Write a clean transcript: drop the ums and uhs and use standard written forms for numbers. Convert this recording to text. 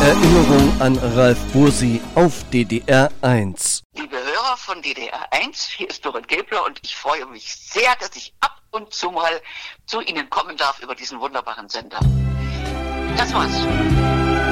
Erinnerung an Ralf Bursi auf DDR 1. Liebe Hörer von DDR 1, hier ist Dorit Gebler und ich freue mich sehr, dass ich ab und zu mal zu Ihnen kommen darf über diesen wunderbaren Sender. Das war's.